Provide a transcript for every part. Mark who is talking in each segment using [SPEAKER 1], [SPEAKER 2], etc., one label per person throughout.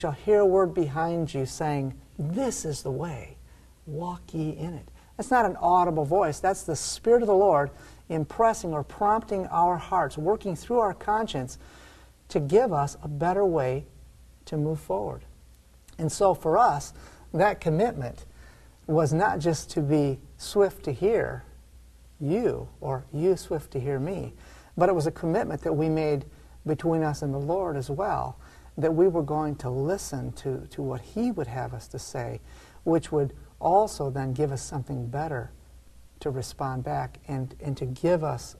[SPEAKER 1] shall hear a word behind you saying, this is the way, walk ye in it. That's not an audible voice. That's the Spirit of the Lord impressing or prompting our hearts, working through our conscience to give us a better way to move forward. And so for us, that commitment was not just to be swift to hear you, or you swift to hear me, but it was a commitment that we made between us and the Lord as well, that we were going to listen to what He would have us to say, which would also then give us something better to respond back and to give us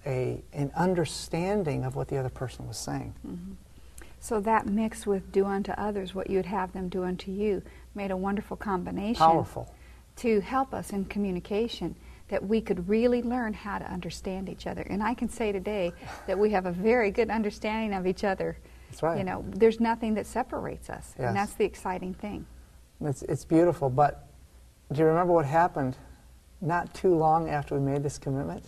[SPEAKER 1] an understanding of what the other person was saying.
[SPEAKER 2] Mm-hmm. So that mixed with do unto others what you'd have them do unto you made a wonderful combination.
[SPEAKER 1] Powerful.
[SPEAKER 2] To help us in communication, that we could really learn how to understand each other. And I can say today that we have a very good understanding of each other.
[SPEAKER 1] That's right.
[SPEAKER 2] You know, there's nothing that separates us,
[SPEAKER 1] Yes.
[SPEAKER 2] and that's the exciting thing.
[SPEAKER 1] It's beautiful, but do you remember what happened not too long after we made this commitment?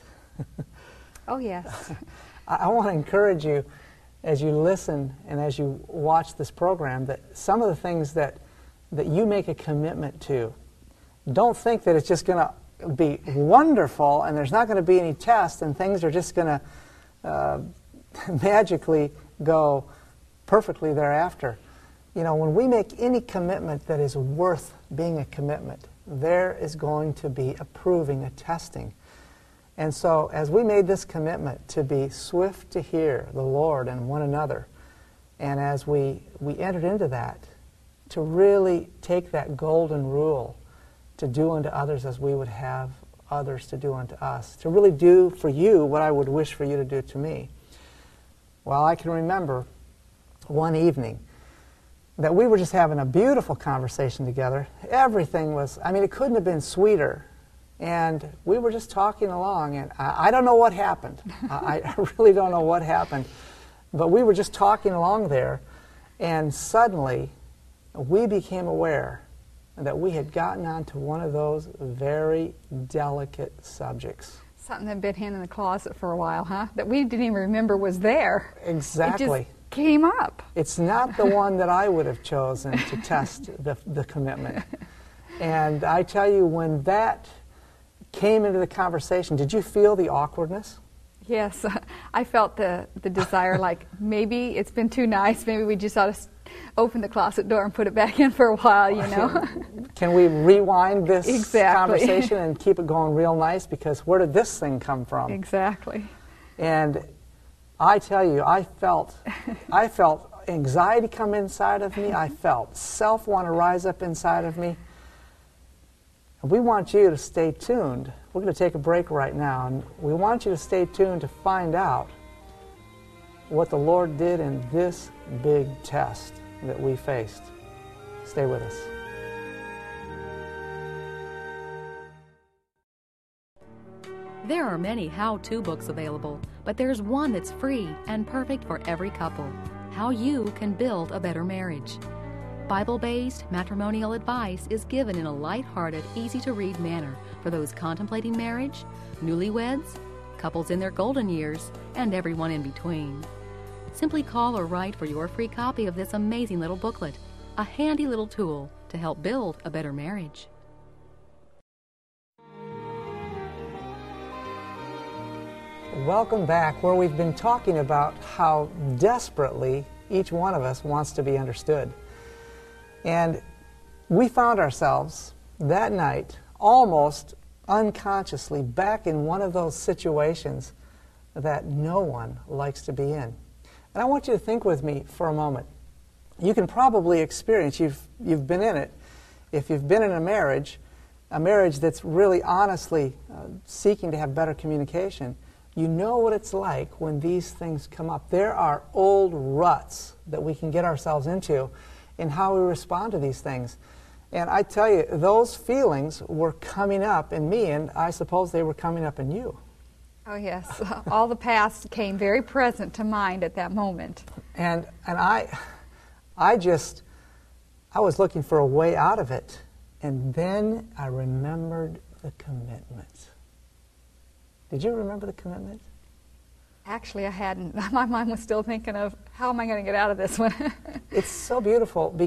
[SPEAKER 2] Oh, yes.
[SPEAKER 1] I want to encourage you, as you listen and as you watch this program, that some of the things that you make a commitment to, don't think that it's just going to be wonderful and there's not going to be any tests and things are just going to magically go perfectly thereafter. You know, when we make any commitment that is worth being a commitment, there is going to be a proving, a testing. And so as we made this commitment to be swift to hear the Lord and one another, and as we entered into that, to really take that golden rule to do unto others as we would have others to do unto us, to really do for you what I would wish for you to do to me. Well, I can remember one evening that we were just having a beautiful conversation together. Everything was, I mean, it couldn't have been sweeter. And we were just talking along, and I don't know what happened. I really don't know what happened. But we were just talking along there, and suddenly we became aware that we had gotten onto one of those very delicate subjects.
[SPEAKER 2] Something that had been hidden in the closet for a while, huh? That we didn't even remember was there.
[SPEAKER 1] Exactly.
[SPEAKER 2] It just came up.
[SPEAKER 1] It's not the one that I would have chosen to test the commitment. And I tell you, when that came into the conversation, did you feel the awkwardness?
[SPEAKER 2] Yes, I felt the desire, like maybe it's been too nice, maybe we just ought to open the closet door and put it back in for a while, you know.
[SPEAKER 1] Can we rewind this
[SPEAKER 2] Exactly.
[SPEAKER 1] conversation and keep it going real nice? Because where did this thing come from?
[SPEAKER 2] Exactly.
[SPEAKER 1] And I tell you, I felt anxiety come inside of me. I felt self want to rise up inside of me. And we want you to stay tuned. We're going to take a break right now, and we want you to stay tuned to find out what the Lord did in this big test that we faced. Stay with us.
[SPEAKER 3] There are many how-to books available, but there's one that's free and perfect for every couple: How You Can Build a Better Marriage. Bible-based matrimonial advice is given in a light-hearted, easy-to-read manner for those contemplating marriage, newlyweds, couples in their golden years, and everyone in between. Simply call or write for your free copy of this amazing little booklet, a handy little tool to help build a better marriage.
[SPEAKER 1] Welcome back, where we've been talking about how desperately each one of us wants to be understood. And we found ourselves that night almost unconsciously back in one of those situations that no one likes to be in. And I want you to think with me for a moment. You can probably experience, you've been in it, if you've been in a marriage that's really honestly seeking to have better communication, you know what it's like when these things come up. There are old ruts that we can get ourselves into in how we respond to these things. And I tell you, those feelings were coming up in me, and I suppose they were coming up in you.
[SPEAKER 2] Oh yes, all the past came very present to mind at that moment.
[SPEAKER 1] And I was looking for a way out of it, and then I remembered the commitment. Did you remember the commitment?
[SPEAKER 2] Actually, I hadn't. My mind was still thinking of, how am I going to get out of this one?
[SPEAKER 1] It's so beautiful